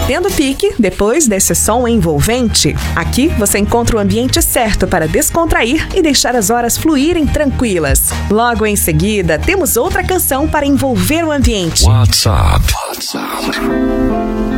Batendo pique depois desse som envolvente. Aqui você encontra o ambiente certo para descontrair e deixar as horas fluírem tranquilas. Logo em seguida, temos outra canção para envolver o ambiente. WhatsApp.